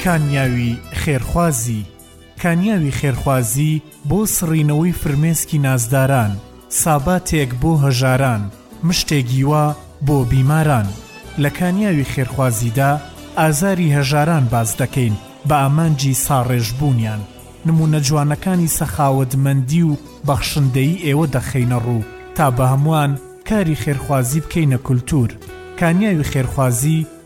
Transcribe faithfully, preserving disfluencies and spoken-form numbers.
کانیاوی خێرخوازی. کانیاوی خێرخوازی بۆ سڕینەوەی فرمێسکی نازداران، ساباتێک بۆ هەژاران، مشتێکی وا بۆ بیماران. لە کانیاوی خێرخوازیدا ئازاری هەژاران باز دەکەین بە ئامانجی ساڕێژبوونیان. نمونە جوانەکانی سەخاوەتمەندی و بەخشندەی ئێوە دەخەینە ڕوو تا بە هەمووان کاری خێرخوازی بکەینە کولتور. کانیاوی خێرخوازی